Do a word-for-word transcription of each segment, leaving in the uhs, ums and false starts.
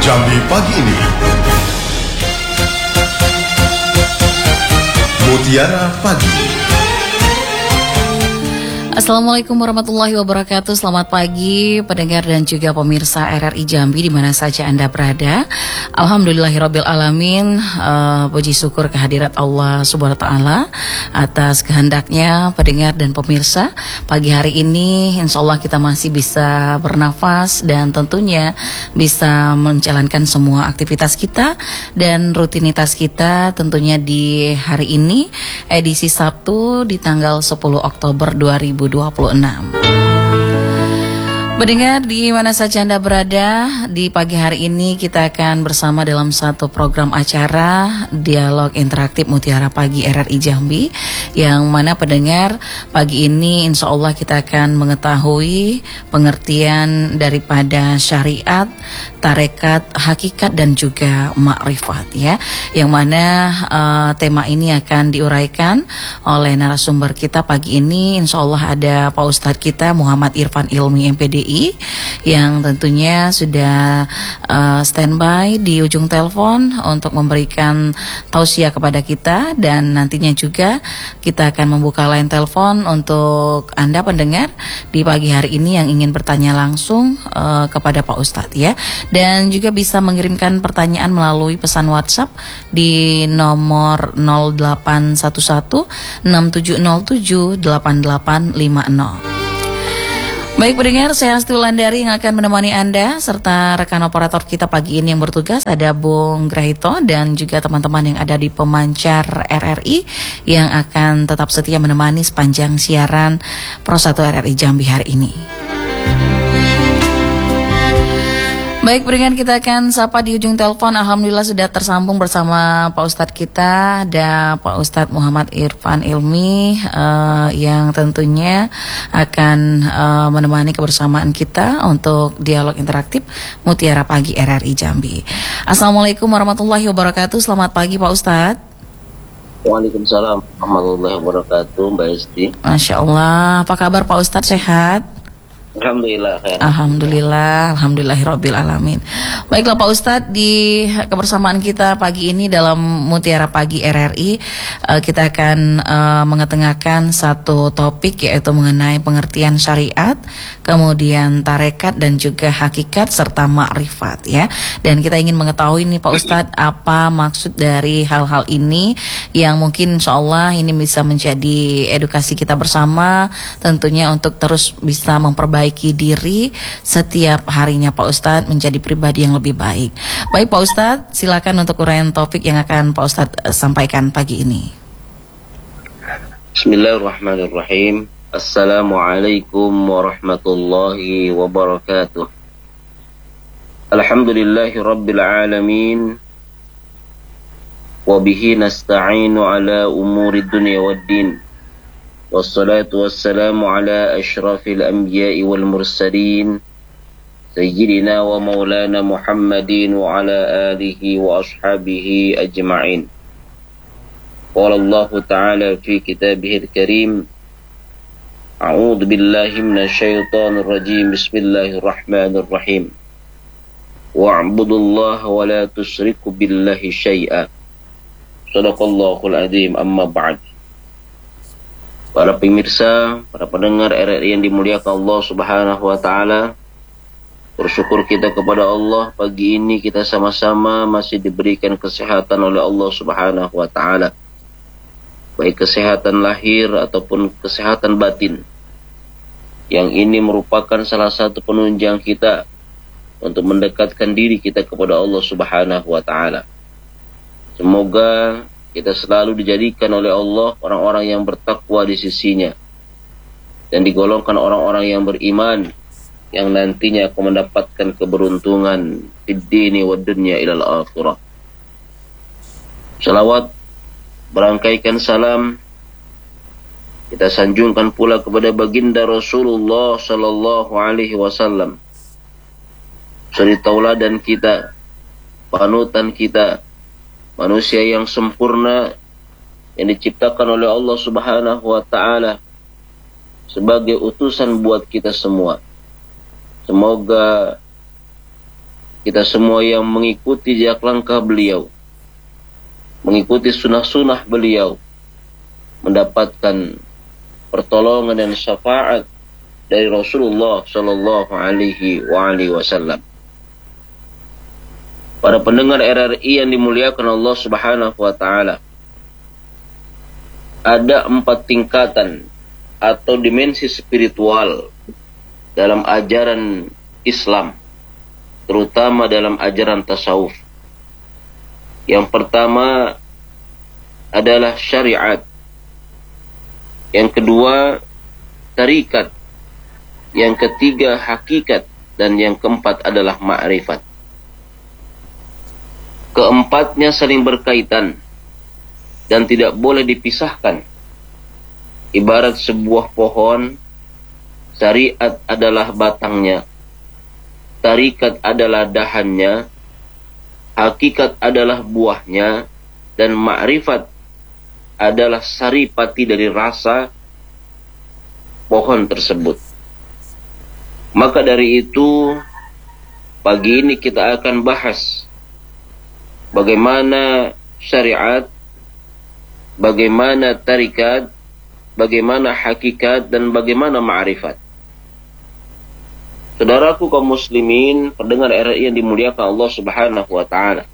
Jambi pagi ini. Mutiara Pagi. Assalamualaikum warahmatullahi wabarakatuh. Selamat pagi pendengar dan juga pemirsa R R I Jambi di mana saja Anda berada. Alhamdulillahirabbil alamin. Uh, puji syukur kehadirat Allah Subhanahu wa taala atas kehendaknya pendengar dan pemirsa. Pagi hari ini insya Allah kita masih bisa bernafas dan tentunya bisa menjalankan semua aktivitas kita dan rutinitas kita tentunya di hari ini edisi Sabtu di tanggal sepuluh Oktober dua ribu dua puluh enam. Mendengar di mana saja Anda berada, di pagi hari ini kita akan bersama dalam satu program acara Dialog Interaktif Mutiara Pagi R R I Jambi, yang mana pendengar pagi ini insya Allah kita akan mengetahui pengertian daripada syariat, tarekat, hakikat dan juga makrifat, ya, yang mana uh, tema ini akan diuraikan oleh narasumber kita pagi ini. Insya Allah ada Pak Ustadz kita Muhammad Irfan Ilmi M P D I yang tentunya sudah uh, standby di ujung telepon untuk memberikan tausiah kepada kita, dan nantinya juga kita akan membuka line telepon untuk Anda pendengar di pagi hari ini yang ingin bertanya langsung uh, kepada Pak Ustadz, ya, dan juga bisa mengirimkan pertanyaan melalui pesan WhatsApp di nomor nol delapan satu satu enam tujuh nol tujuh delapan delapan lima nol. Baik pendengar, saya Asti Wulandari yang akan menemani Anda serta rekan operator kita pagi ini yang bertugas ada Bung Grahito dan juga teman-teman yang ada di pemancar R R I yang akan tetap setia menemani sepanjang siaran Pro satu R R I Jambi hari ini. Baik pendengar, kita akan sapa di ujung telepon. Alhamdulillah sudah tersambung bersama Pak Ustadz kita, ada Pak Ustadz Muhammad Irfan Ilmi uh, yang tentunya akan uh, menemani kebersamaan kita untuk dialog interaktif Mutiara Pagi R R I Jambi. Assalamualaikum warahmatullahi wabarakatuh. Selamat pagi Pak Ustadz. Waalaikumsalam warahmatullahi wabarakatuh, Mbak Esti. Masya Allah, apa kabar Pak Ustadz, sehat? Alhamdulillah. Ya. Alhamdulillah, alhamdulillahirabbil alamin. Baiklah Pak Ustadz, di kebersamaan kita pagi ini dalam Mutiara Pagi R R I, uh, kita akan uh, mengetengahkan satu topik, yaitu mengenai pengertian syariat, kemudian tarekat dan juga hakikat serta makrifat, ya. Dan kita ingin mengetahui nih Pak Ustadz, apa maksud dari hal-hal ini yang mungkin insya Allah ini bisa menjadi edukasi kita bersama, tentunya untuk terus bisa memperbaiki diri setiap harinya Pak Ustadz menjadi pribadi yang lebih baik. Baik Pak Ustadz, silakan untuk uraian topik yang akan Pak Ustadz sampaikan pagi ini. Bismillahirrahmanirrahim. Assalamualaikum warahmatullahi wabarakatuh. Alhamdulillahi rabbil alamin. Wabihi nasta'inu ala umuri dunya waddin. Wassalatu wassalamu ala ashrafil anbiya'i wal mursalin Sayyidina wa maulana Muhammadin wa ala alihi wa ashabihi ajma'in. Qala Allah ta'ala fi kitabihil karim, A'udhu billahi minasyaitanir rajim, Bismillahirrahmanirrahim. Wa'budullaha wa la tusyriku billahi syai'a. Shadaqallahul azim, amma ba'd. Para pemirsa, para pendengar R R I yang dimuliakan Allah Subhanahu wa taala, bersyukur kita kepada Allah pagi ini kita sama-sama masih diberikan kesehatan oleh Allah Subhanahu wa taala. Baik kesehatan lahir ataupun kesehatan batin. Yang ini merupakan salah satu penunjang kita untuk mendekatkan diri kita kepada Allah Subhanahu wa taala. Semoga kita selalu dijadikan oleh Allah orang-orang yang bertakwa di sisinya dan digolongkan orang-orang yang beriman yang nantinya akan mendapatkan keberuntungan fid dini wad dunya ilal akhirah. Salawat, berangkaikan salam kita sanjungkan pula kepada baginda Rasulullah sallallahu alaihi wasallam, suri tauladan kita, panutan kita, manusia yang sempurna yang diciptakan oleh Allah Subhanahu wa taala sebagai utusan buat kita semua. Semoga kita semua yang mengikuti jejak langkah beliau, mengikuti sunnah-sunnah beliau, mendapatkan pertolongan dan syafaat dari Rasulullah Shallallahu Alaihi Wasallam. Para pendengar R R I yang dimuliakan Allah Subhanahu Wa Taala, ada empat tingkatan atau dimensi spiritual dalam ajaran Islam, terutama dalam ajaran tasawuf. Yang pertama adalah syariat, yang kedua tarikat, yang ketiga hakikat, dan yang keempat adalah ma'rifat. Keempatnya saling berkaitan dan tidak boleh dipisahkan. Ibarat sebuah pohon, syariat adalah batangnya, tarikat adalah dahannya, hakikat adalah buahnya, dan ma'rifat adalah saripati dari rasa pohon tersebut. Maka dari itu, pagi ini kita akan bahas bagaimana syariat, bagaimana tarikat, bagaimana hakikat, dan bagaimana ma'rifat. Saudaraku kaum muslimin, pendengar R R I yang dimuliakan Allah Subhanahu wa taala.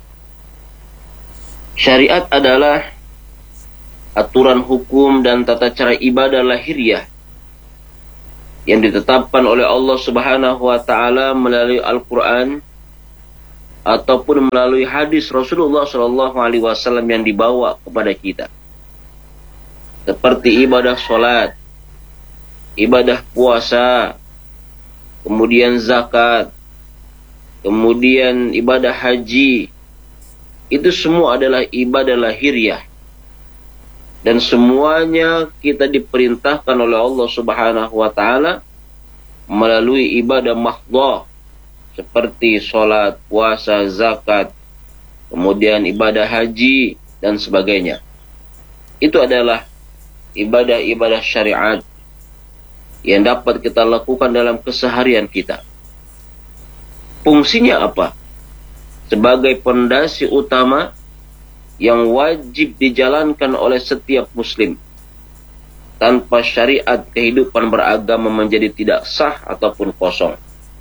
Syariat adalah aturan hukum dan tata cara ibadah lahiriah yang ditetapkan oleh Allah Subhanahu wa taala melalui Al-Qur'an ataupun melalui hadis Rasulullah Shallallahu Alaihi Wasallam yang dibawa kepada kita, seperti ibadah sholat, ibadah puasa, kemudian zakat, kemudian ibadah haji. Itu semua adalah ibadah lahiriah, dan semuanya kita diperintahkan oleh Allah Subhanahu wa taala melalui ibadah mahdhah, seperti sholat, puasa, zakat, kemudian ibadah haji, dan sebagainya. Itu adalah ibadah-ibadah syariat yang dapat kita lakukan dalam keseharian kita. Fungsinya apa? Sebagai pondasi utama yang wajib dijalankan oleh setiap muslim. Tanpa syariat, kehidupan beragama menjadi tidak sah ataupun kosong.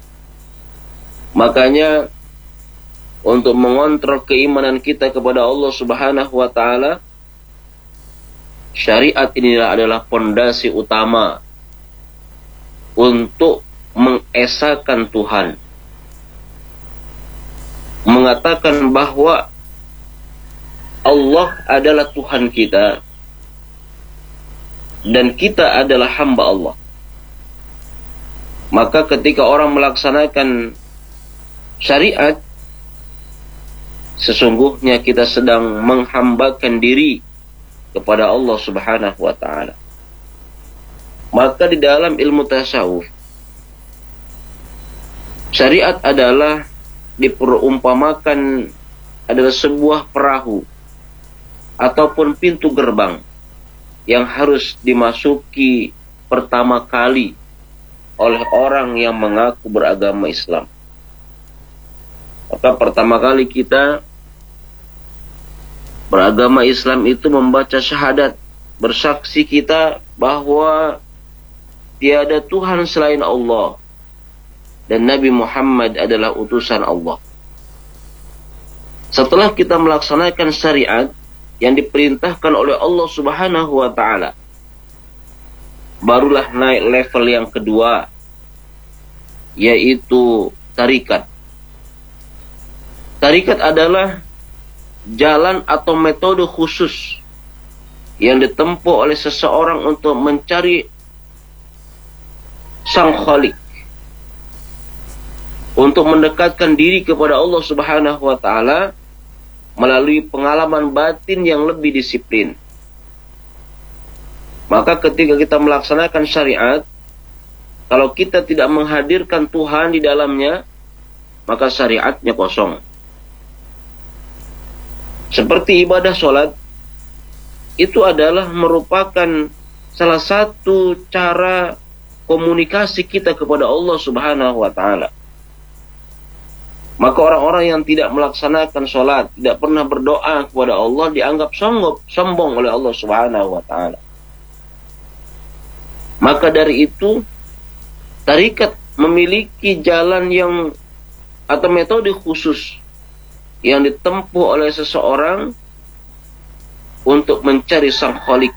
Makanya untuk mengontrol keimanan kita kepada Allah Subhanahu wa taala, syariat inilah adalah pondasi utama untuk mengesahkan Tuhan, mengatakan bahwa Allah adalah Tuhan kita dan kita adalah hamba Allah. Maka ketika orang melaksanakan syariat, sesungguhnya kita sedang menghambakan diri kepada Allah Subhanahu wa taala. Maka di dalam ilmu tasawuf, syariat adalah diperumpamakan adalah sebuah perahu ataupun pintu gerbang yang harus dimasuki pertama kali oleh orang yang mengaku beragama Islam. Maka pertama kali kita beragama Islam itu membaca syahadat, bersaksi kita bahwa tiada Tuhan selain Allah dan Nabi Muhammad adalah utusan Allah. Setelah kita melaksanakan syariat yang diperintahkan oleh Allah Subhanahu wa taala, barulah naik level yang kedua, yaitu tarikat. Tarikat adalah jalan atau metode khusus yang ditempuh oleh seseorang untuk mencari Sang Khalik, untuk mendekatkan diri kepada Allah Subhanahu wa taala melalui pengalaman batin yang lebih disiplin. Maka ketika kita melaksanakan syariat, kalau kita tidak menghadirkan Tuhan di dalamnya, maka syariatnya kosong. Seperti ibadah sholat, itu adalah merupakan salah satu cara komunikasi kita kepada Allah Subhanahu wa taala. Maka orang-orang yang tidak melaksanakan sholat, tidak pernah berdoa kepada Allah, dianggap sombong, sombong oleh Allah Subhanahu wa Ta'ala. Maka dari itu, tarekat memiliki jalan yang atau metode khusus yang ditempuh oleh seseorang untuk mencari Sang Khalik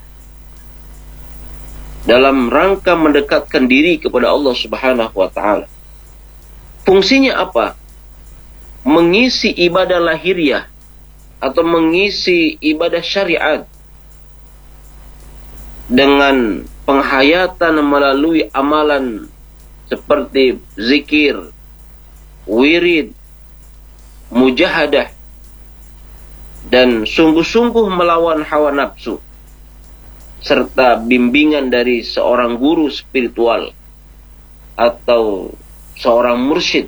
dalam rangka mendekatkan diri kepada Allah Subhanahu wa Ta'ala. Fungsinya apa? Mengisi ibadah lahiriah atau mengisi ibadah syariat dengan penghayatan melalui amalan seperti zikir, wirid, mujahadah, dan sungguh-sungguh melawan hawa nafsu, serta bimbingan dari seorang guru spiritual atau seorang mursyid.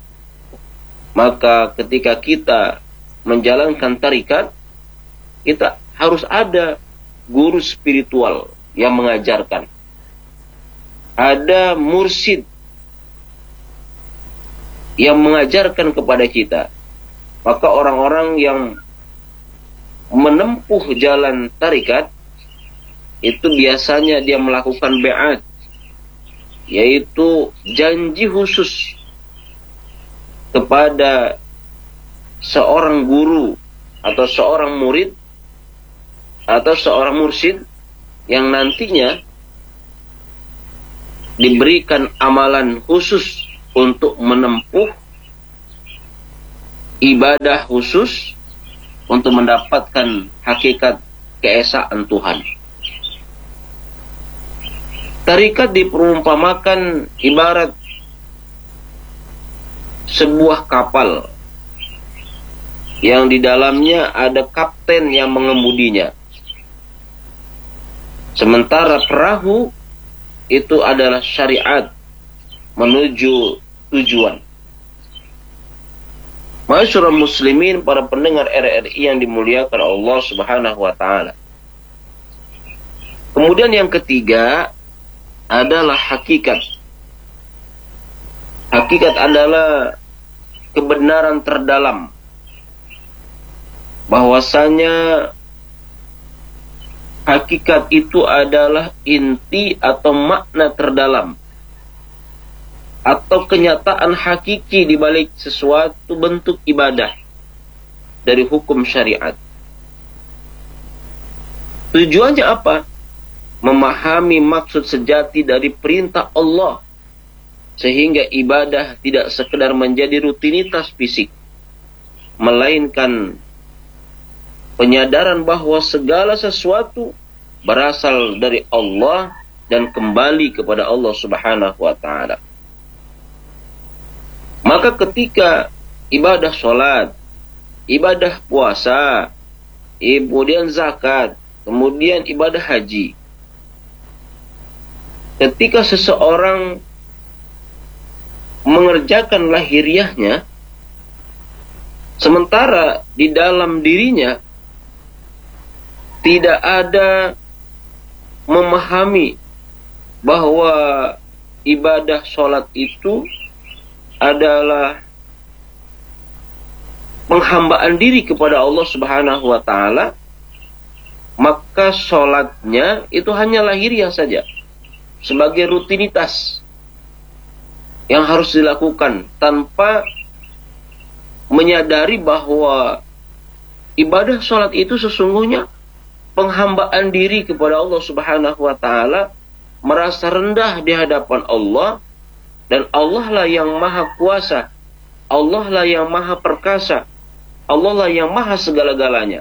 Maka ketika kita menjalankan tarekat, kita harus ada guru spiritual yang mengajarkan. Ada mursyid yang mengajarkan kepada kita. Maka orang-orang yang menempuh jalan tarekat itu biasanya dia melakukan bai'at, yaitu janji khusus kepada seorang guru atau seorang murid atau seorang mursyid yang nantinya diberikan amalan khusus untuk menempuh ibadah khusus untuk mendapatkan hakikat keesaan Tuhan. Tarekat diperumpamakan ibarat sebuah kapal yang di dalamnya ada kapten yang mengemudinya. Sementara perahu itu adalah syariat menuju tujuan. Ma'asyiral muslimin, para pendengar R R I yang dimuliakan Allah Subhanahu wa Ta'ala. Kemudian yang ketiga adalah hakikat. Hakikat adalah kebenaran terdalam, bahwasanya hakikat itu adalah inti atau makna terdalam atau kenyataan hakiki di balik sesuatu bentuk ibadah dari hukum syariat. Tujuannya apa? Memahami maksud sejati dari perintah Allah, sehingga ibadah tidak sekedar menjadi rutinitas fisik, melainkan penyadaran bahwa segala sesuatu berasal dari Allah dan kembali kepada Allah Subhanahu wa Ta'ala. Maka ketika ibadah sholat, ibadah puasa, kemudian zakat, kemudian ibadah haji, ketika seseorang mengerjakan lahiriahnya, sementara di dalam dirinya tidak ada memahami bahwa ibadah sholat itu adalah penghambaan diri kepada Allah Subhanahu wa Ta'ala, maka sholatnya itu hanya lahiriah saja, sebagai rutinitas yang harus dilakukan tanpa menyadari bahwa ibadah sholat itu sesungguhnya penghambaan diri kepada Allah Subhanahu wa Ta'ala, merasa rendah di hadapan Allah, dan Allah lah yang maha kuasa, Allah lah yang maha perkasa, Allah lah yang maha segala-galanya.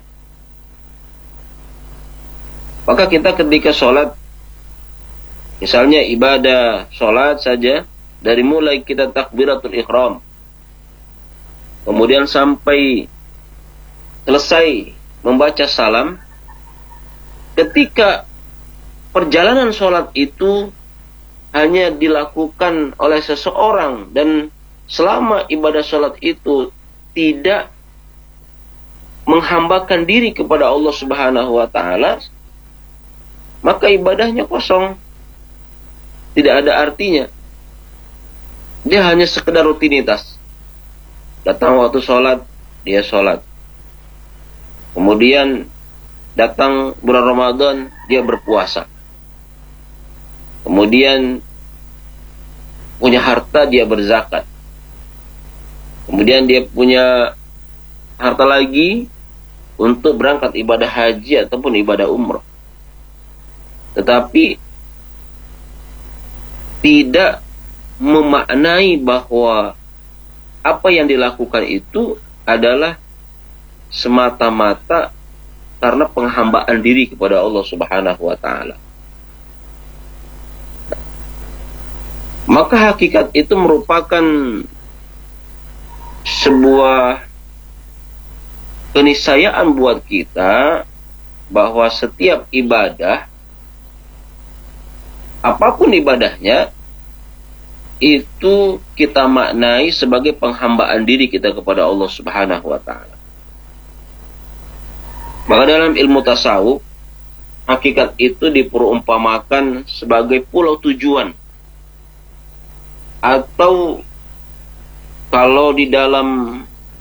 Maka kita ketika sholat, misalnya ibadah sholat saja, dari mulai kita takbiratul ihram, kemudian sampai selesai membaca salam, ketika perjalanan sholat itu hanya dilakukan oleh seseorang, dan selama ibadah sholat itu tidak menghambakan diri kepada Allah Subhanahu wa Ta'ala, maka ibadahnya kosong, tidak ada artinya. Dia hanya sekedar rutinitas. Datang waktu sholat, dia sholat. Kemudian datang bulan Ramadan, dia berpuasa. Kemudian punya harta, dia berzakat. Kemudian dia punya harta lagi untuk berangkat ibadah haji ataupun ibadah umrah. Tetapi tidak memaknai bahwa apa yang dilakukan itu adalah semata-mata karena penghambaan diri kepada Allah Subhanahu wa taala. Maka hakikat itu merupakan sebuah keniscayaan buat kita bahwa setiap ibadah, apapun ibadahnya, itu kita maknai sebagai penghambaan diri kita kepada Allah Subhanahu wa taala. Maka dalam ilmu tasawuf, hakikat itu diperumpamakan sebagai pulau tujuan. Atau kalau di dalam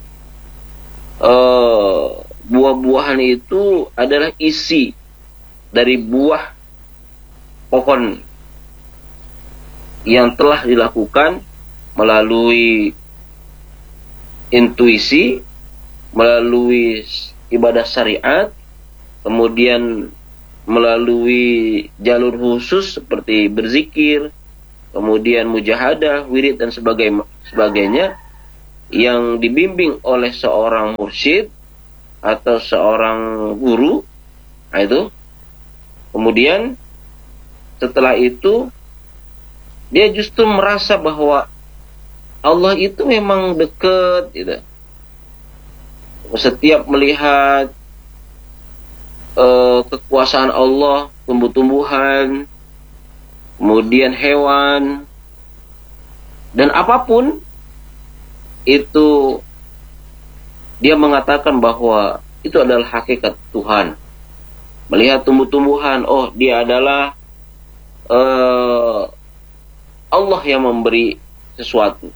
uh, buah-buahan itu adalah isi dari buah pohon yang telah dilakukan melalui intuisi, melalui ibadah syariat, kemudian melalui jalur khusus seperti berzikir, kemudian mujahadah, wirid dan sebagainya yang dibimbing oleh seorang mursyid atau seorang guru. Nah, itu. Kemudian setelah itu dia justru merasa bahwa Allah itu memang dekat gitu. Setiap melihat uh, kekuasaan Allah, tumbuh-tumbuhan, kemudian hewan, dan apapun itu, dia mengatakan bahwa itu adalah hakikat Tuhan. Melihat tumbuh-tumbuhan, oh dia adalah uh, Allah yang memberi sesuatu.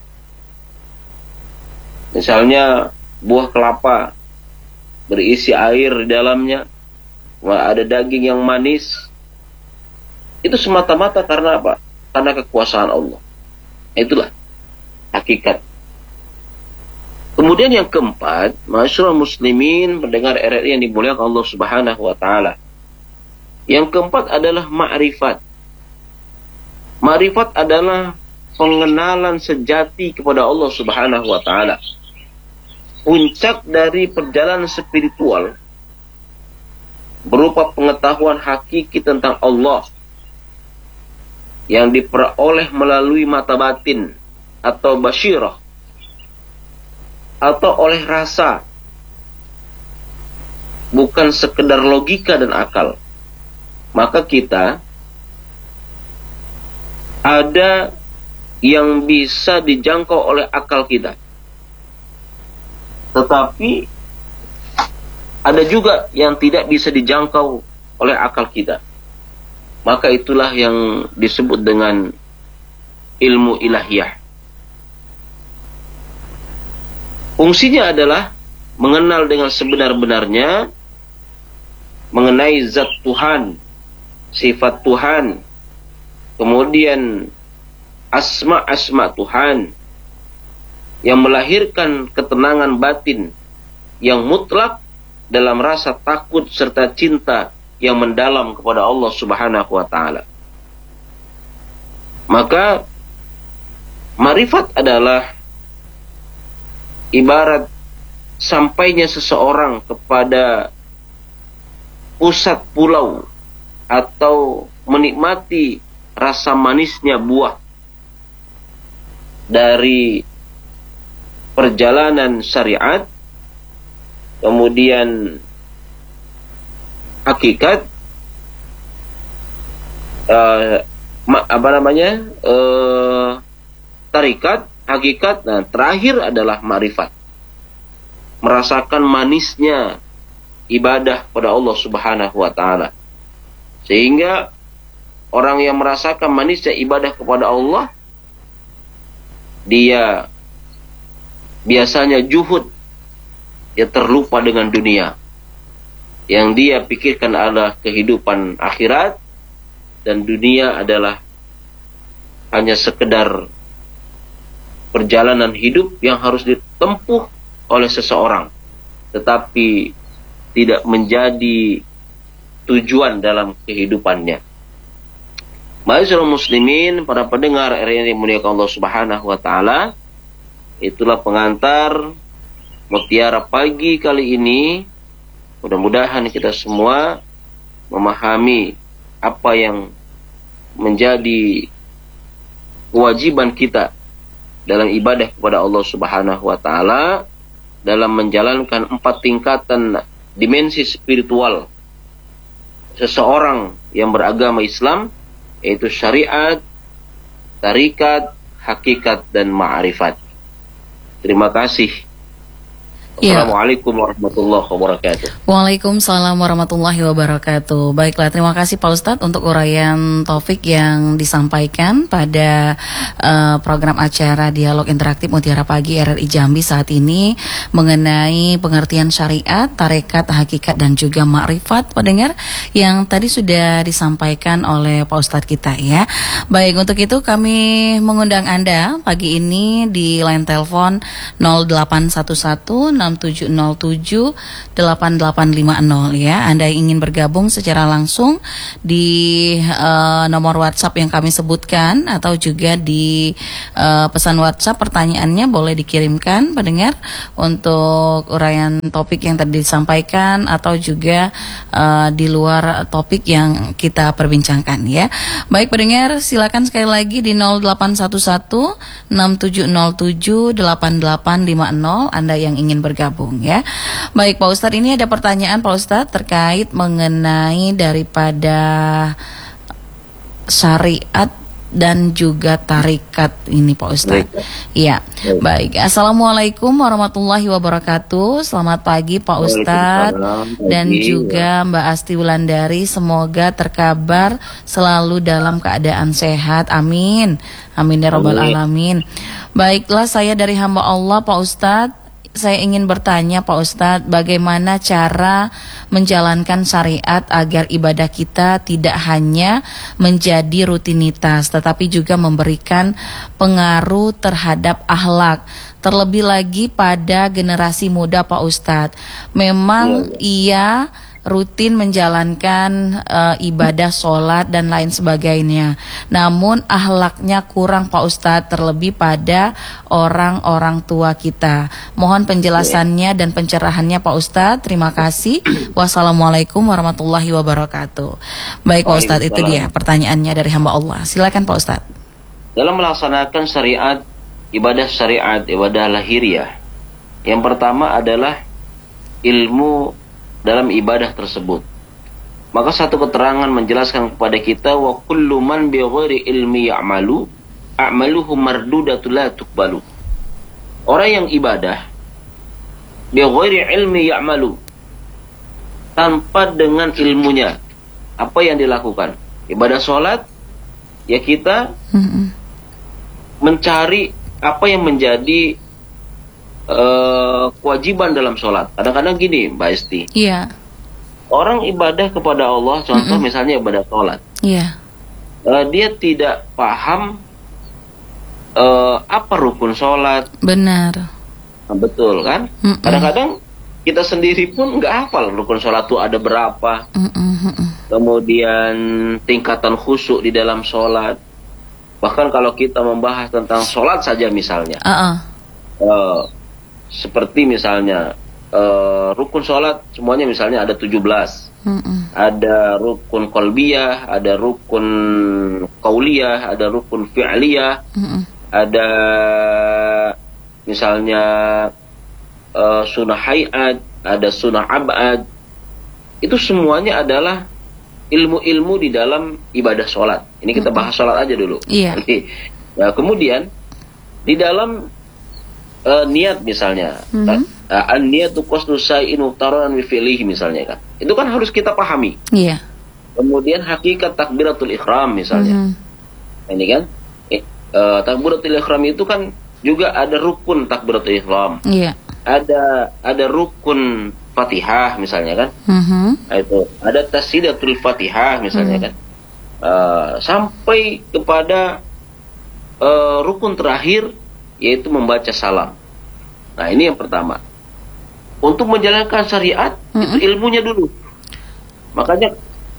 Misalnya buah kelapa berisi air di dalamnya, ada daging yang manis. Itu semata-mata karena apa? Karena kekuasaan Allah. Itulah hakikat. Kemudian yang keempat, ma'asyiral muslimin, pendengar R R I yang dimuliakan Allah Subhanahu wa taala. Yang keempat adalah ma'rifat. Ma'rifat adalah pengenalan sejati kepada Allah Subhanahu wa taala. Puncak dari perjalanan spiritual berupa pengetahuan hakiki tentang Allah yang diperoleh melalui mata batin atau basyirah atau oleh rasa, bukan sekedar logika dan akal. Maka kita ada yang bisa dijangkau oleh akal kita, tetapi ada juga yang tidak bisa dijangkau oleh akal kita. Maka itulah yang disebut dengan ilmu ilahiyah. Fungsinya adalah mengenal dengan sebenar-benarnya mengenai zat Tuhan, sifat Tuhan, kemudian asma-asma Tuhan yang melahirkan ketenangan batin yang mutlak dalam rasa takut serta cinta yang mendalam kepada Allah Subhanahu wa taala. Maka marifat adalah ibarat sampainya seseorang kepada pusat pulau atau menikmati rasa manisnya buah dari perjalanan syariat, kemudian hakikat, uh, apa namanya, uh, tarikat, hakikat, dan terakhir adalah ma'rifat. Merasakan manisnya ibadah pada Allah Subhanahu wa taala. Sehingga orang yang merasakan manisnya ibadah kepada Allah, dia biasanya juhud, dia terlupa dengan dunia. Yang dia pikirkan adalah kehidupan akhirat, dan dunia adalah hanya sekedar perjalanan hidup yang harus ditempuh oleh seseorang, tetapi tidak menjadi tujuan dalam kehidupannya. Ma'asyiral muslimin, para pendengar R R I yang dimuliakan Allah Subhanahu wa taala, itulah pengantar Mutiara Pagi kali ini. Mudah-mudahan kita semua memahami apa yang menjadi kewajiban kita dalam ibadah kepada Allah Subhanahu wa taala, dalam menjalankan empat tingkatan dimensi spiritual seseorang yang beragama Islam, yaitu syariat, tarikat, hakikat, dan ma'rifat. Terima kasih. Ya. Assalamualaikum warahmatullahi wabarakatuh. Waalaikumsalam warahmatullahi wabarakatuh. Baiklah, terima kasih Pak Ustadz untuk uraian topik yang disampaikan pada uh, program acara Dialog Interaktif Mutiara Pagi R R I Jambi saat ini mengenai pengertian syariat, tarekat, hakikat, dan juga ma'rifat, pendengar, yang tadi sudah disampaikan oleh Pak Ustadz kita ya. Baik, untuk itu kami mengundang Anda pagi ini di line telepon nol delapan satu satu enam tujuh nol tujuh delapan delapan lima nol ya. Anda yang ingin bergabung secara langsung di uh, nomor WhatsApp yang kami sebutkan, atau juga di uh, pesan WhatsApp, pertanyaannya boleh dikirimkan pendengar untuk uraian topik yang tadi disampaikan, atau juga uh, di luar topik yang kita perbincangkan ya. Baik pendengar, silakan sekali lagi di nol delapan satu satu enam tujuh nol tujuh delapan delapan lima nol Anda yang ingin bergabung gabung ya. Baik Pak Ustadz, ini ada pertanyaan Pak Ustadz terkait mengenai daripada syariat dan juga tarikat ini Pak Ustadz. Iya. Baik. Assalamualaikum warahmatullahi wabarakatuh. Selamat pagi Pak Ustadz dan juga Mbak Asti Wulandari. Semoga terkabar selalu dalam keadaan sehat. Amin. Amin ya rabbal alamin. Baiklah, saya dari hamba Allah Pak Ustadz. Saya ingin bertanya Pak Ustadz, bagaimana cara menjalankan syariat agar ibadah kita tidak hanya menjadi rutinitas, tetapi juga memberikan pengaruh terhadap akhlak, terlebih lagi pada generasi muda Pak Ustadz. Memang ia rutin menjalankan uh, ibadah sholat dan lain sebagainya, namun akhlaknya kurang Pak Ustadz, terlebih pada orang-orang tua kita. Mohon penjelasannya dan pencerahannya Pak Ustadz. Terima kasih. Wassalamualaikum warahmatullahi wabarakatuh. Baik Pak Ustadz, itu dia pertanyaannya dari hamba Allah. Silakan Pak Ustadz. Dalam melaksanakan syariat, ibadah syariat, ibadah lahiriah, yang pertama adalah ilmu dalam ibadah tersebut. Maka satu keterangan menjelaskan kepada kita, wa kullu man bi ghairi ilmi ya'malu a'maluhu mardudatun la tuqbalu. Orang yang ibadah bi ghairi ilmi ya'malu, tanpa dengan ilmunya apa yang dilakukan. Ibadah sholat, ya kita mm-hmm. mencari apa yang menjadi Uh, kewajiban dalam sholat. Kadang-kadang gini Mbak Esti, iya, orang ibadah kepada Allah, contoh mm-mm. misalnya ibadah sholat, iya, uh, dia tidak paham uh, apa rukun sholat. Benar. Nah, betul kan? Mm-mm. Kadang-kadang kita sendiri pun nggak hafal rukun sholat itu ada berapa. Mm-mm. Kemudian tingkatan khusyuk di dalam sholat. Bahkan kalau kita membahas tentang sholat saja misalnya, uh-uh. uh, seperti misalnya uh, rukun sholat semuanya misalnya ada tujuh belas. Mm-mm. Ada rukun qalbiyah, ada rukun qauliyah, ada rukun fi'liyah. Mm-mm. Ada misalnya uh, sunnah hayat, ada sunnah abad. Itu semuanya adalah ilmu-ilmu di dalam ibadah sholat. Ini kita bahas sholat aja dulu. Iya. Nah, kemudian di dalam Uh, niat misalnya, mm-hmm. uh, an-niyatu qasdu syai'in muqtaranan bi fi'lihi misalnya kan. Itu kan harus kita pahami. Iya. Kemudian hakikat takbiratul ihram misalnya. Mm-hmm. Ini kan eh, uh, takbiratul ihram itu kan juga ada rukun takbiratul ihram. Iya. Ada ada rukun Fatihah misalnya kan. Mhm. Nah, itu ada tashidatul Fatihah misalnya Hmm. kan. Uh, sampai kepada uh, rukun terakhir yaitu membaca salam. Nah, ini yang pertama. Untuk menjalankan syariat Mm-mm. itu ilmunya dulu. Makanya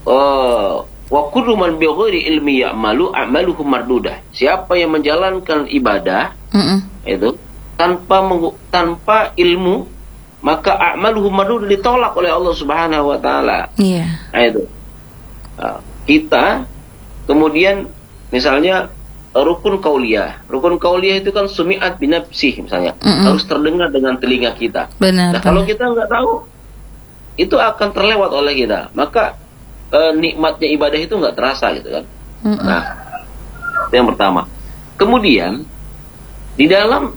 uh, wa kullu man bi ghairi ilmi ya'malu a'maluhu mardudah. Siapa yang menjalankan ibadah Mhm. itu tanpa mengu- tanpa ilmu, maka a'maluhu mardudah, ditolak oleh Allah Subhanahu wa taala. Iya. Nah, itu. Nah, kita kemudian misalnya rukun kauliyah. Rukun kauliyah itu kan sumi'at binafsih misalnya. Mm-mm. Harus terdengar dengan telinga kita. Benar. Nah, kalau benar. kita nggak tahu, itu akan terlewat oleh kita. Maka eh, nikmatnya ibadah itu nggak terasa gitu kan. Mm-mm. Nah, itu yang pertama. Kemudian di dalam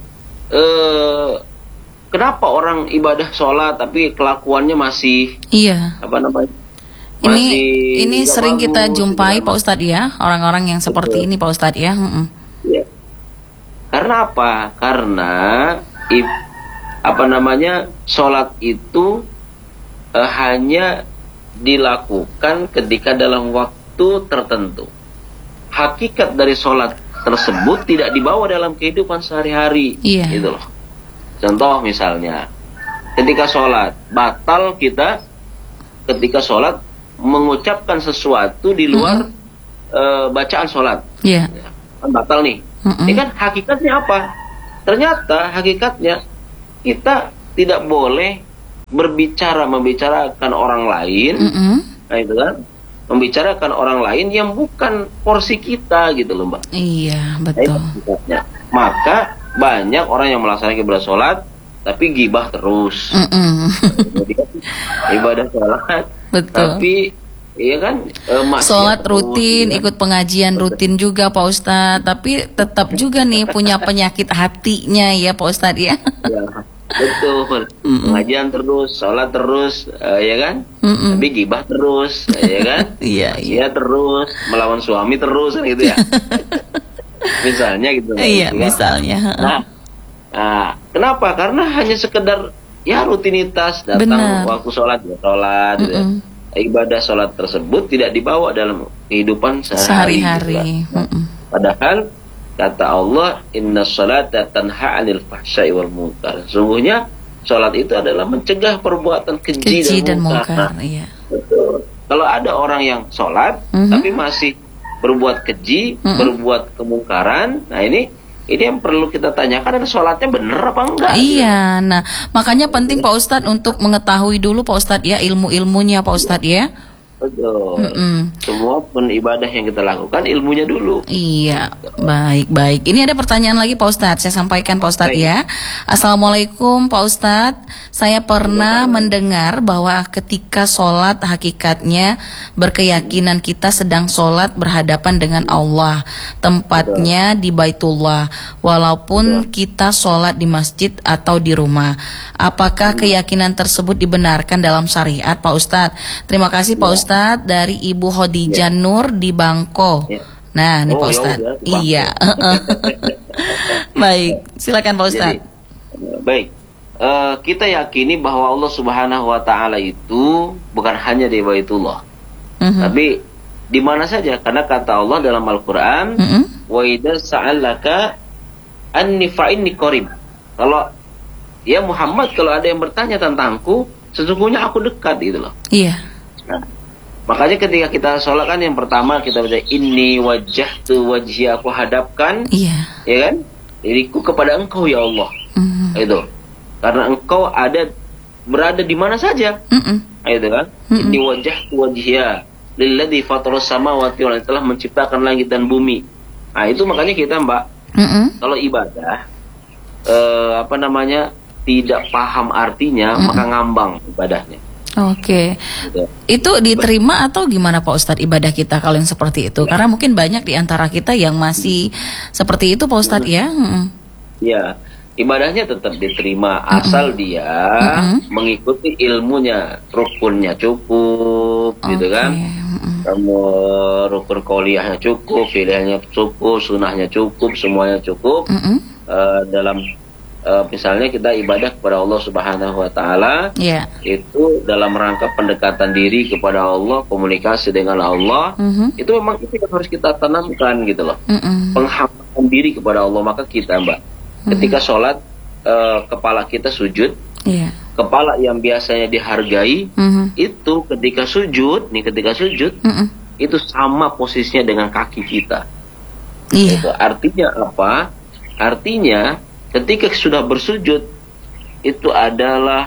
eh, kenapa orang ibadah sholat tapi kelakuannya masih Iya. apa namanya? Ini Masih ini nggak sering kita bagus, jumpai gitu Pak kan. Ustadz ya, orang-orang yang seperti Betul. ini Pak Ustadz ya. Mm-mm. Ya. Karena apa? Karena i- apa namanya sholat itu eh, hanya dilakukan ketika dalam waktu tertentu. Hakikat dari sholat tersebut tidak dibawa dalam kehidupan sehari-hari. Iya. Gitu loh. Contoh misalnya, ketika sholat batal kita ketika sholat mengucapkan sesuatu di luar eh, bacaan sholat. Iya. Kan batal nih. Mm-mm. Ini kan hakikatnya apa? Ternyata hakikatnya kita tidak boleh berbicara membicarakan orang lain, Mm-mm. nah itu kan, membicarakan orang lain yang bukan porsi kita gitu loh, Mbak. Iya, Nah, itu betul. hakikatnya. Maka banyak orang yang melaksanakan ibadah sholat tapi gibah terus. Mm-mm. Kemudian ibadah sholat Betul. tapi iya kan eh, maksiat Sholat terus, rutin, ya kan? ikut pengajian rutin juga Pak Ustadz. Tapi tetap juga nih punya penyakit hatinya ya Pak Ustadz ya. Ya, betul. Pengajian terus, sholat terus, eh, ya kan? Mm-mm. Tapi gibah terus, eh, ya kan? Iya, iya. Iya terus, melawan suami terus, kan gitu ya. Misalnya gitu. Iya, gitu kan? misalnya. Nah, nah, kenapa? Karena hanya sekedar ya rutinitas datang Benar. waktu sholat ya sholat. Gitu ya. Mm-mm. Ibadah sholat tersebut tidak dibawa dalam kehidupan sehari-hari. Sehari-hari. gitu kan. Mm-mm. Padahal kata Allah, inna sholata tanha 'anil fahsya'i wal munkar. Sungguhnya sholat itu adalah mencegah perbuatan keji, Keji dan munkar. mungkar. Nah, Iya. betul. Kalau ada orang yang sholat Mhm. tapi masih berbuat keji, Mhm. berbuat kemungkaran, nah ini ini yang perlu kita tanyakan, ada sholatnya bener apa enggak? Iya, nah makanya penting Pak Ustadz untuk mengetahui dulu Pak Ustadz ya ilmu-ilmunya Pak Ustadz ya. Betul. Mm-mm. Semua pun ibadah yang kita lakukan ilmunya dulu. Iya, baik, baik. Ini ada pertanyaan lagi Pak Ustadz, saya sampaikan Pak Ustadz Baik. ya. Assalamualaikum Pak Ustadz, saya pernah mendengar bahwa ketika sholat hakikatnya berkeyakinan kita sedang sholat berhadapan dengan Allah. Tempatnya di Baitullah, walaupun kita sholat di masjid atau di rumah. Apakah keyakinan tersebut dibenarkan dalam syariat Pak Ustadz? Terima kasih Pak Ustadz dari Ibu Khadijah Nur di Bangko. Ya. Nah, ini Oh, Pak ya Ustadz. udah, di Bangko. Iya. Baik, silakan Pak Ustadz. Jadi, baik. Eh, kita yakini bahwa Allah Subhanahu wa taala itu bukan hanya di Baitullah, Mhm. tapi di mana saja, karena kata Allah dalam Al-Qur'an, Mhm. wa idza sa'alaka anni fa inni qarib. Kalau ya Muhammad, kalau ada yang bertanya tentangku, sesungguhnya aku dekat gitu loh. Iya. Nah, makanya ketika kita sholat kan yang pertama kita baca inni wajjahtu wajhi, aku hadapkan, Iya. ya kan, diriku kepada Engkau ya Allah. Mhm. Itu karena Engkau ada berada di mana saja. Mhm. Itu kan, Mm-mm. inni wajjahtu wajhiya lilladzi fataras samawati wal ardi, telah menciptakan langit dan bumi. Nah, itu makanya kita, Mbak, Mhm. kalau ibadah eh, apa namanya tidak paham artinya, Mm-mm. maka ngambang ibadahnya. Oke. Gitu. Itu diterima atau gimana Pak Ustadz ibadah kita kalau yang seperti itu? Karena mungkin banyak di antara kita yang masih seperti itu Pak Ustadz ya. Mhm. Ya, ibadahnya tetap diterima asal dia Mm-mm. mengikuti ilmunya, rukunnya cukup, gitu Oke. kan? Mhm. Kamu rukun qauliyahnya cukup, fi'liyahnya cukup, sunahnya cukup, semuanya cukup. Mhm. uh, dalam uh, misalnya kita ibadah kepada Allah Subhanahu Wa Taala, yeah. itu dalam rangka pendekatan diri kepada Allah, komunikasi dengan Allah, mm-hmm. itu memang itu yang harus kita tanamkan gitu loh, mm-hmm. penghambaan diri kepada Allah. Maka kita Mbak, mm-hmm. ketika sholat uh, kepala kita sujud, yeah. kepala yang biasanya dihargai, mm-hmm. itu ketika sujud, nih ketika sujud, mm-hmm. itu sama posisinya dengan kaki kita. Iya. Itu artinya apa? Artinya ketika sudah bersujud itu adalah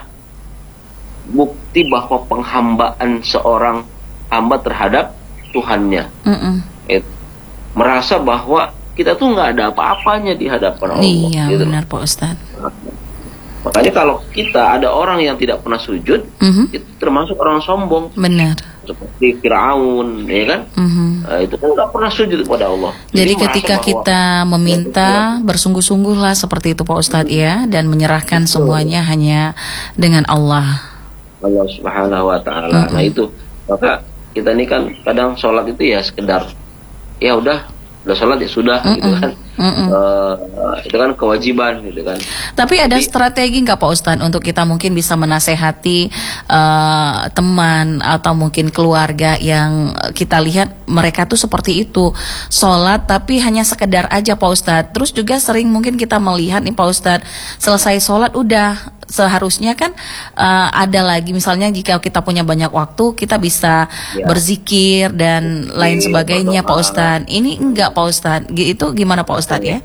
bukti bahwa penghambaan seorang hamba terhadap Tuhannya. Mm-mm. Itu, merasa bahwa kita tuh nggak ada apa-apanya di hadapan Allah. Iya, gitu. benar Pak Ustadz. Makanya kalau kita ada orang yang tidak pernah sujud, mm-hmm. itu termasuk orang sombong. Benar. Seperti Firaun, ya kan? Mm-hmm. Nah, itu kan nggak pernah sujud kepada Allah. Jadi, Jadi merasa ketika bahwa kita meminta bersungguh-sungguhlah seperti itu Pak Ustadz ya, dan menyerahkan Betul. semuanya hanya dengan Allah. Allah Subhanahu Wa Taala. Mm-hmm. Nah itu, maka kita ini kan kadang sholat itu ya sekedar, ya udah, udah sholat ya sudah, Mm-mm. gitu kan. Uh, itu kan kewajiban, gitu kan. Tapi ada Jadi, strategi nggak Pak Ustadz untuk kita mungkin bisa menasehati uh, teman atau mungkin keluarga yang kita lihat mereka tuh seperti itu, sholat tapi hanya sekedar aja Pak Ustadz. Terus juga sering mungkin kita melihat nih Pak Ustadz, selesai sholat udah, seharusnya kan uh, ada lagi misalnya jika kita punya banyak waktu kita bisa ya. berzikir dan lain sebagainya Pak Ustadz. Ini enggak Pak Ustadz, itu gimana Pak Ustadz ya?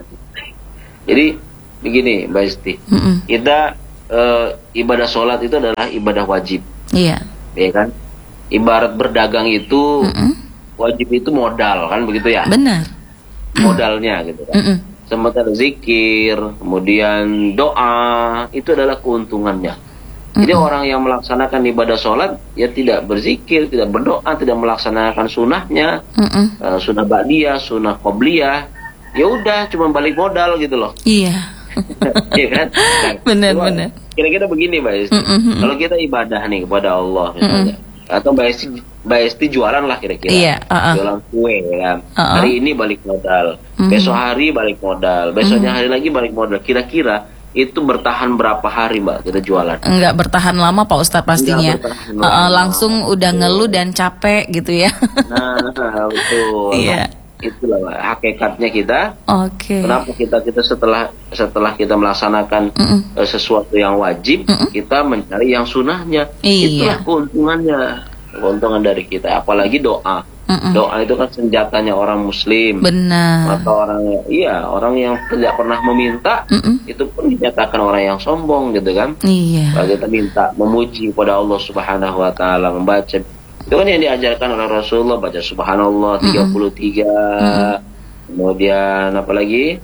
Jadi begini Mbak Isti, Mm-mm. kita uh, ibadah sholat itu adalah ibadah wajib, Iya. ya kan? Ibarat berdagang itu Mm-mm. wajib itu modal kan begitu ya? Benar. Modalnya gitu kan. Mm-mm. Sementara zikir, kemudian doa, itu adalah keuntungannya. Jadi Mm-mm. orang yang melaksanakan ibadah sholat, ya tidak berzikir, tidak berdoa, tidak melaksanakan sunnahnya, Mm-mm. uh, sunnah ba'diyah, sunnah qobliyah, ya udah cuma balik modal gitu loh. Iya. Iya kan? Nah, Benar, cuma benar. Kira-kira begini Mbak Esti, Mm-mm. kalau kita ibadah nih kepada Allah misalnya, atau Mbak Esti, Mbak Esti jualan lah kira-kira, Iya, uh-uh. jualan kue ya kan, Uh-uh. hari ini balik modal, Mhm. besok hari balik modal, besoknya hari lagi balik modal, kira-kira itu bertahan berapa hari Mbak kita jualan? Enggak bertahan lama Pak Ustadz pastinya. Enggak bertahan Uh, lama. langsung udah ngeluh dan capek gitu ya. Nah, betul. Iya. Itulah Mbak, hakikatnya kita. Oke. Kenapa kita kita setelah setelah kita melaksanakan Mm-mm. uh, sesuatu yang wajib, Mm-mm. kita mencari yang sunnahnya. Iya. Itulah keuntungannya, keuntungan dari kita. Apalagi doa. Mm-mm. Doa itu kan senjatanya orang Muslim. Benar. Maka orang, iya, orang yang tidak pernah meminta, Mm-mm. itu pun dinyatakan orang yang sombong, gitu kan? Iya. Kalau kita minta memuji kepada Allah Subhanahu Wa Taala, membaca, itu kan yang diajarkan oleh Rasulullah, baca Subhanallah tiga puluh tiga, Mm-mm. kemudian apa lagi?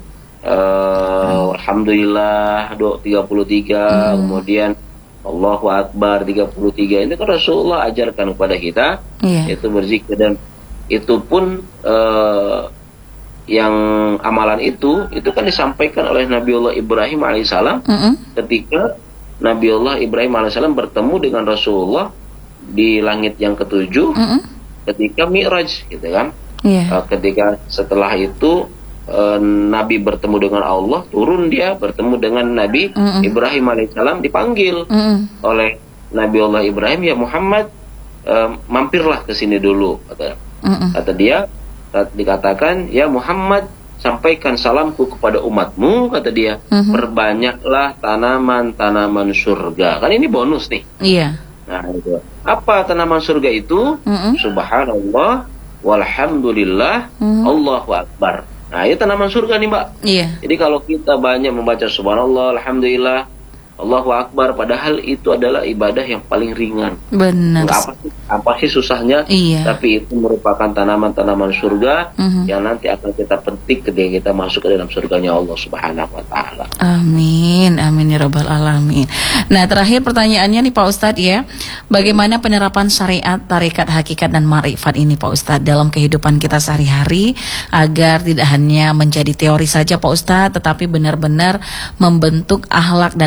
Uh, Alhamdulillah tiga puluh tiga, kemudian Allahu Akbar tiga puluh tiga. Ini kan Rasulullah ajarkan kepada kita, Iya. itu berzikir, dan itu pun uh, yang amalan itu itu kan disampaikan oleh Nabiullah Ibrahim alaihissalam Mm-mm. ketika Nabiullah Ibrahim alaihissalam bertemu dengan Rasulullah di langit yang ketujuh, Mm-mm. ketika Mi'raj, gitu kan? Iya. Uh, ketika setelah itu uh, Nabi bertemu dengan Allah, turun dia bertemu dengan Nabi Mm-mm. Ibrahim alaihissalam, dipanggil Mm-mm. oleh Nabiullah Ibrahim, ya Muhammad, uh, mampirlah ke sini dulu, kata, Mm-mm. kata dia. Dikatakan, ya Muhammad, sampaikan salamku kepada umatmu, kata dia, Mhm. perbanyaklah tanaman-tanaman surga. Kan ini bonus nih. Iya. Nah, itu. Apa tanaman surga itu? Mm-mm. Subhanallah, walhamdulillah, Mhm. Allahu Akbar. Nah, itu tanaman surga nih Mbak. Iya. Jadi kalau kita banyak membaca Subhanallah, alhamdulillah, Allahu Akbar, padahal itu adalah ibadah yang paling ringan. Benar. Nggak apa sih, apa sih susahnya? Iya. Tapi itu merupakan tanaman-tanaman surga Mhm. yang nanti akan kita petik ketika kita masuk ke dalam surganya Allah Subhanahu Wa Taala. Amin, amin ya rabbal alamin. Nah, terakhir pertanyaannya nih Pak Ustadz ya, bagaimana penerapan syariat, tarekat, hakikat dan ma'rifat ini Pak Ustadz dalam kehidupan kita sehari-hari agar tidak hanya menjadi teori saja Pak Ustadz, tetapi benar-benar membentuk akhlak dan perilaku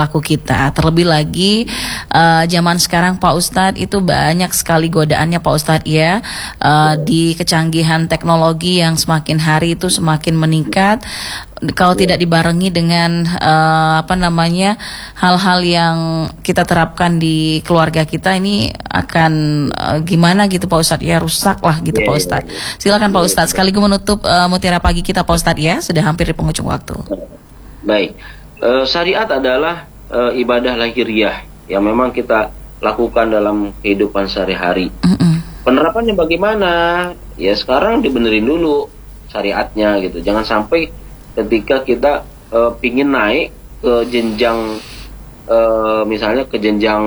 perilaku kita. Terlebih lagi uh, zaman sekarang Pak Ustadz itu banyak sekali godaannya Pak Ustadz ya, uh, di kecanggihan teknologi yang semakin hari itu semakin meningkat. Kalau tidak dibarengi dengan uh, apa namanya hal-hal yang kita terapkan di keluarga kita, ini akan uh, gimana gitu Pak Ustadz ya, rusak lah gitu Pak Ustadz. Silakan Pak Ustadz sekaligus menutup uh, Mutiara Pagi kita Pak Ustadz ya, sudah hampir di penghujung waktu. Baik, uh, syariat adalah uh, ibadah lahiriah yang memang kita lakukan dalam kehidupan sehari-hari. Mm-mm. Penerapannya bagaimana? Ya sekarang dibenerin dulu syariatnya gitu. Jangan sampai ketika kita uh, pingin naik ke jenjang uh, misalnya ke jenjang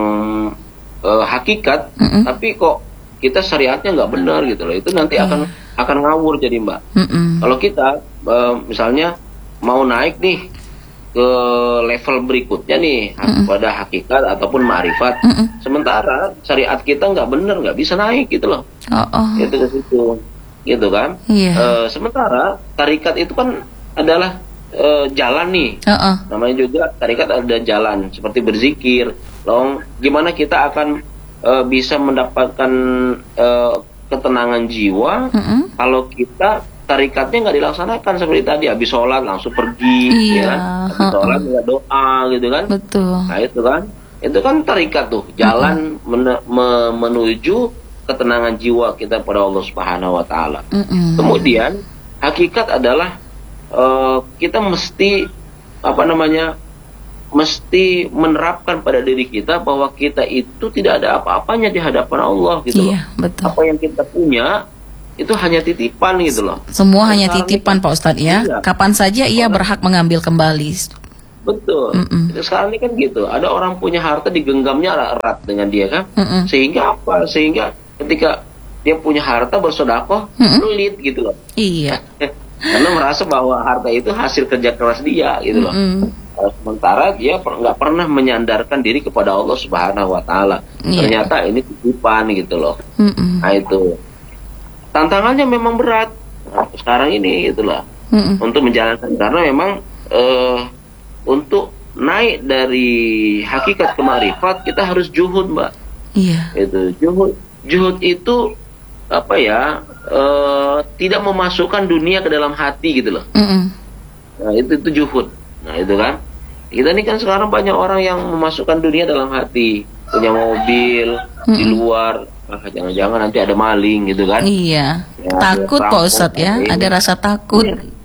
uh, hakikat, mm-mm. tapi kok kita syariatnya nggak benar gitu loh. Itu nanti yeah. akan akan ngawur jadi Mbak. Mm-mm. Kalau kita uh, misalnya mau naik nih ke level berikutnya nih mm-mm. pada hakikat ataupun ma'rifat, mm-mm. sementara syariat kita nggak benar, nggak bisa naik gitu loh. Oh, oh. Itu ke situ, gitu kan? Yeah. Uh, sementara tarikat itu kan adalah uh, jalan nih, uh-uh. namanya juga tarikat ada jalan seperti berzikir. Long, gimana kita akan uh, bisa mendapatkan uh, ketenangan jiwa uh-uh. kalau kita tarikatnya nggak dilaksanakan seperti tadi, habis sholat langsung pergi, iya, ya, habis uh-uh. sholat nggak doa gitu kan? Betul. Nah itu kan, itu kan tarikat tuh, jalan uh-uh. men- me- menuju ketenangan jiwa kita pada Allah Subhanahu Wa Taala. Uh-uh. Kemudian hakikat adalah Uh, kita mesti apa namanya mesti menerapkan pada diri kita bahwa kita itu tidak ada apa-apanya di hadapan Allah gitu iya, loh. Betul. Apa yang kita punya itu hanya titipan gitu loh. Semua dan hanya titipan ini, Pak Ustadz ya. Iya. Kapan saja ia berhak mengambil kembali. Betul. Mm-mm. Sekarang ini kan gitu. Ada orang punya harta digenggamnya erat dengan dia kan. Mm-mm. Sehingga apa? Sehingga ketika dia punya harta bersedekah pelit gitu loh. Iya. Karena merasa bahwa harta itu hasil kerja keras dia gitu loh. Mm-hmm. Sementara dia per- nggak pernah menyandarkan diri kepada Allah Subhanahu Wa Taala. Yeah. Ternyata ini titipan gitu loh. Mm-hmm. Nah itu tantangannya memang berat nah, sekarang ini gitu loh. Mm-hmm. Untuk menjalankan, karena memang uh, untuk naik dari hakikat ke ma'rifat kita harus juhud Mbak. Iya. Yeah. Itu juhud. Juhud itu apa ya? Uh, tidak memasukkan dunia ke dalam hati gitu loh. Mm-mm. Nah itu itu juhud. Nah itu kan kita ini kan sekarang banyak orang yang memasukkan dunia dalam hati, punya mobil Mm-mm. di luar, ah, jangan-jangan nanti ada maling gitu kan? Iya. Ya, takut Pak Ustadz ya, ada rasa takut.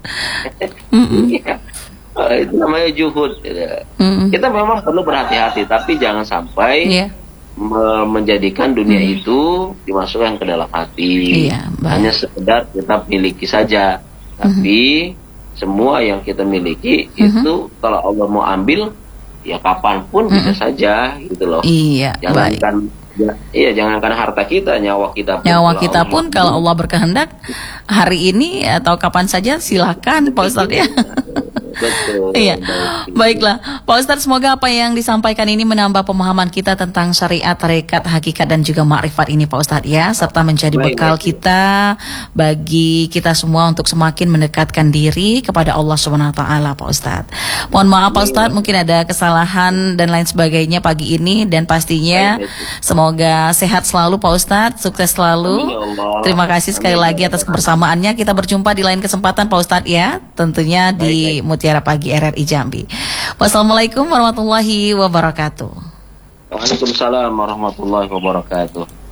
Iya. Oh, itu namanya juhud. Gitu. Kita memang perlu berhati-hati, tapi jangan sampai yeah. menjadikan dunia hmm. itu dimasukkan ke dalam hati. Iya, hanya sekedar kita miliki saja. Tapi hmm. semua yang kita miliki hmm. itu kalau Allah mau ambil ya kapanpun hmm. bisa saja gitu loh. Iya. Jangankan ya, iya jangankan harta kita, nyawa kita pun. Nyawa kita Allah pun Allah kalau Allah berkehendak hari ini atau kapan saja silakan Pak Ustadz ya. Betul. Iya. Baiklah, Pak Ustadz, semoga apa yang disampaikan ini menambah pemahaman kita tentang syariat, tarekat, hakikat dan juga ma'rifat ini Pak Ustadz ya, serta menjadi bekal kita bagi kita semua untuk semakin mendekatkan diri kepada Allah Subhanahu Wa Taala Pak Ustadz. Mohon maaf Pak Ustadz, mungkin ada kesalahan dan lain sebagainya pagi ini, dan pastinya semoga sehat selalu Pak Ustadz, sukses selalu. Terima kasih sekali lagi atas kebersamaannya. Kita berjumpa di lain kesempatan Pak Ustadz ya, tentunya di Mutiara Pagi R R I Jambi. Wassalamualaikum warahmatullahi wabarakatuh. Waalaikumsalam warahmatullahi wabarakatuh.